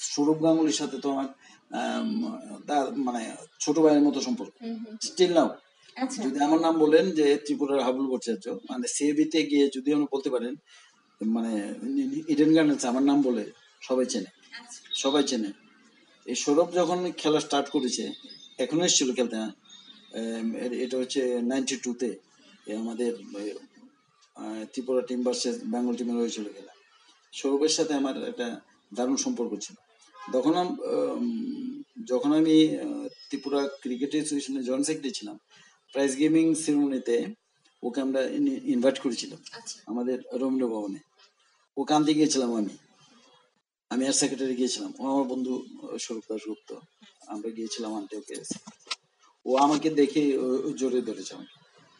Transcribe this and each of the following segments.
সৌরভ গাঙ্গুলির সাথে তো আমার তার মানে ছোট ভাইয়ের মতো সম্পর্ক, স্টিল নাও। যদি আমার নাম বলেন যে ত্রিপুরার হাবুল ভট্টাচার্য, মানে সিএবিতে গিয়ে যদি আপনি বলতে পারেন মানে ইডেন গার্ডেন্স আমার নাম বলে সবাই চেনে, সবাই চেনে। এই সৌরভ যখন খেলা স্টার্ট করেছে, এখনো এসেছিল খেলতে, এটা হচ্ছে 92-তে আমাদের ত্রিপুরা টিম ভার্সেস বেঙ্গল টিমের হয়েছিল খেলা। সৌরভের সাথে আমার একটা দারুণ সম্পর্ক ছিল। যখন আমি ত্রিপুরা ক্রিকেট অ্যাসোসিয়েশনের জয়েন্ট সেক্রেটারি ছিলাম, প্রাইজ গেমিং সেরেমনিতে ওকে আমরা ইনভাইট করেছিলাম আমাদের রবীন্দ্র ভবনে। ওকে আনতে গিয়েছিলাম আমি আর সেক্রেটারি গিয়েছিলাম, ও আমার বন্ধু স্বরূপ দাশগুপ্ত, আমরা গিয়েছিলাম আনতে ওকে। ও আমাকে দেখে জোরে ধরেছে আমাকে,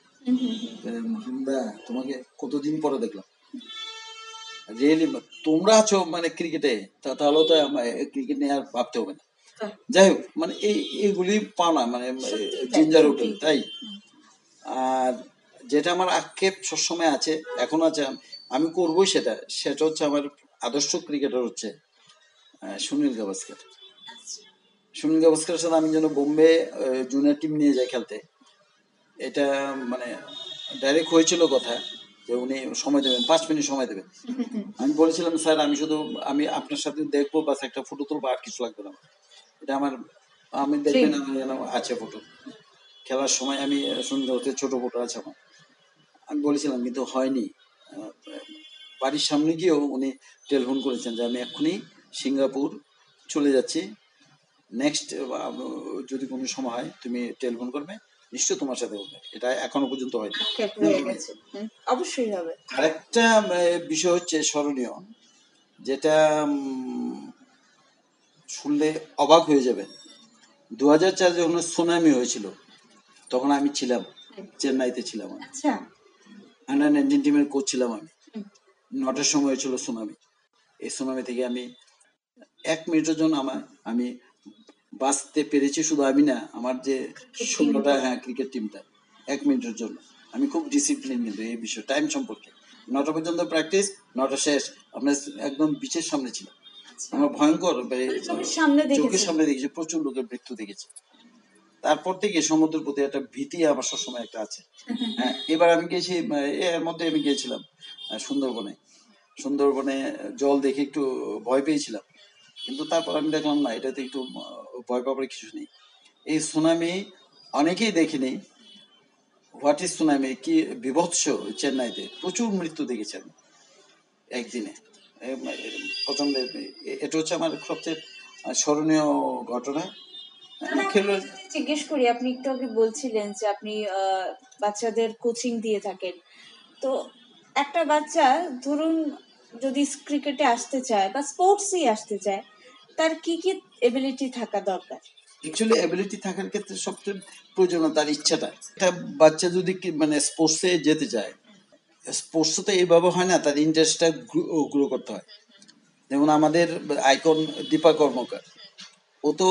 তোমাকে কতদিন পরে দেখলাম, রিয়েলি তোমরা আছো মানে ক্রিকেটে, তাহলে তো ক্রিকেট নিয়ে আর ভাবতে হবে না। যাই হোক, মানে এইগুলি পাওনা, মানে জিঞ্জার হোটেল, তাই। আর যেটা আমার আক্ষেপ সবসময় আছে, এখন আছে, আমি করবোই সেটা হচ্ছে আমার আদর্শ ক্রিকেটার হচ্ছে সুনীল গাভাস্কার। সুনীল গাভাস্কারের সাথে আমি যেন বোম্বে জুনিয়র টিম নিয়ে যাই খেলতে, এটা মানে ডাইরেক্ট হয়েছিল কথা যে উনি সময় দেবেন, 5 মিনিট সময় দেবেন। আমি বলেছিলাম, স্যার আমি আপনার সাথে দেখবো, বাস একটা ফটো তুলবো, আর কিছু লাগবে না। এটা আমি দেখবেন আমার যেন আছে ফটো, খেলার সময় আমি সুন্দর হতে ছোট ফটো আছে আমার। আমি বলেছিলাম, কিন্তু হয়নি। বাড়ির সামনে গিয়েও উনি টেলিফোন করেছেন যে আমি এক্ষুনি সিঙ্গাপুর চলে যাচ্ছি, নেক্সট যদি কোনো সময় হয় তুমি টেলিফোন করবে, নিশ্চয় তোমার সাথে হবে। এটা এখনো পর্যন্ত হয়নি, অবশ্যই হবে। আরেকটা বিষয় হচ্ছে স্মরণীয়, যেটা শুনলে অবাক হয়ে যাবে। 2004 যখন সুনামি হয়েছিল, তখন আমি ছিলাম চেন্নাইতে, ছিলাম আন্ডার 19 টিমের কোচ ছিলাম আমি। 9টার সময় হয়েছিল সুনামি। এই সুনামি থেকে আমি 1 মিনিটের জন্য আমি বাঁচতে পেরেছি। শুধু আমি না, আমার যে 16টা ক্রিকেট টিমটা, 1 মিনিটের জন্য। আমি খুব ডিসিপ্লিন কিন্তু এই বিষয় টাইম সম্পর্কে। 9টা পর্যন্ত প্র্যাকটিস, 9টা শেষ, আপনার একদম বিচের সামনে ছিল। আমার ভয়ঙ্কর, চোখের সামনে দেখেছি, প্রচুর লোকের মৃত্যু দেখেছি। তারপর থেকে সমুদ্রের প্রতি একটা ভীতি আমার সবসময় একটা আছে। হ্যাঁ, এবার আমি গেছি, এর মধ্যে আমি গিয়েছিলাম সুন্দরবনে জল দেখে একটু ভয় পেয়েছিলাম, কিন্তু তারপর আমি দেখলাম না, এটাতে একটু ভয় পাবার কিছু নেই। এই সুনামি অনেকেই দেখেনি। হোয়াট ইজ সুনামি, কি বিভৎস! চেন্নাইতে প্রচুর মৃত্যু দেখেছেন একদিনে, প্রচন্ড। এটা হচ্ছে আমার সবচেয়ে স্মরণীয় ঘটনা। জিজ্ঞেস করি, আপনি একটু আগে বলছিলেন যে আপনি বাচ্চাদের কোচিং দিয়ে থাকেন, তো একটা বাচ্চা ধরুন যদি ক্রিকেটে আসতে চায় বা স্পোর্টসই আসতে চায়, তার কি কি এবিলিটি থাকা দরকার? অ্যাকচুয়ালি এবিলিটি থাকার ক্ষেত্রে সবচেয়ে প্রয়োজন তার ইচ্ছাটা। একটা বাচ্চা যদি মানে স্পোর্টসে যেতে চায়, স্পোর্টস তো এইভাবে হয় না, তার ইন্টারেস্টটা গ্রো করতে হয়। যেমন আমাদের আইকন দীপা কর্মকার, ও তো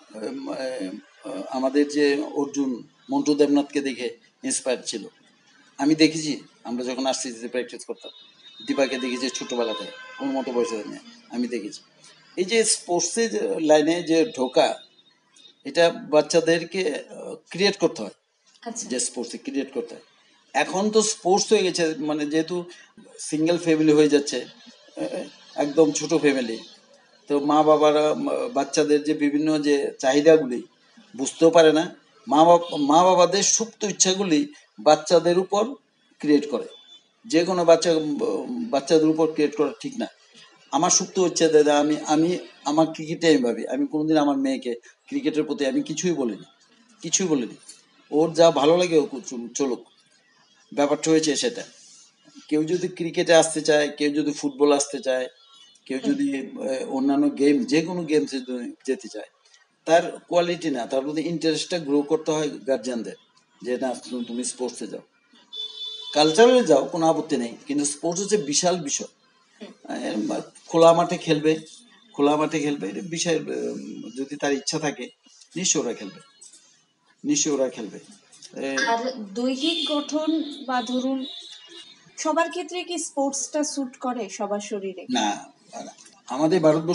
আমাদের যে অর্জুন মন্টু দেবনাথকে দেখে ইন্সপায়ার ছিল। আমি দেখেছি, আমরা যখন আরসিসিতে প্র্যাকটিস করতাম, দীপাকে দেখেছি ছোটবেলাতে, ওর মতো বয়সে আমি দেখেছি। এই যে স্পোর্টসের লাইনে যে ঢোকা, এটা বাচ্চাদেরকে ক্রিয়েট করতে হয়, যে স্পোর্টসে ক্রিয়েট করতে হয়। এখন তো স্পোর্টস হয়ে গেছে, মানে যেহেতু সিঙ্গেল ফ্যামিলি হয়ে যাচ্ছে, একদম ছোট ফ্যামিলি, তো মা বাবারা বাচ্চাদের যে বিভিন্ন যে চাহিদাগুলি বুঝতেও পারে না। মা বাবাদের সুপ্ত ইচ্ছাগুলি বাচ্চাদের উপর ক্রিয়েট করে। যে কোনো বাচ্চাদের উপর ক্রিয়েট করা ঠিক না। আমার সুপ্ত হচ্ছে দাদা, আমি আমার ক্রিকেটে আমি ভাবি, আমি কোনোদিন আমার মেয়েকে ক্রিকেটের প্রতি আমি কিছুই বলিনি। ওর যা ভালো লাগে ও চলুক। ব্যাপারটা হয়েছে সেটা। কেউ যদি ক্রিকেটে আসতে চায়, কেউ যদি ফুটবল আসতে চায়, কেউ যদি অন্যান্য গেম, যে কোনো গেমসে যেতে চায়, তার কোয়ালিটি না, তার মধ্যে ইন্টারেস্টটা গ্রো করতে হয় গার্জিয়ানদের, যে না তুমি স্পোর্টসে যাও, কালচারালে যাও, কোনো আপত্তি নেই, কিন্তু স্পোর্টস হচ্ছে বিশাল বিষয়। খোলা মাঠে খেলবে, বিষয়, যদি তার ইচ্ছা থাকে নিশ্চয় ওরা খেলবে। আর দৈহিক গঠন বা ধরুন সবার ক্ষেত্রে কি স্পোর্টসটা স্যুট করে সবার শরীরে? না, আমাদের ভারতবর্ষ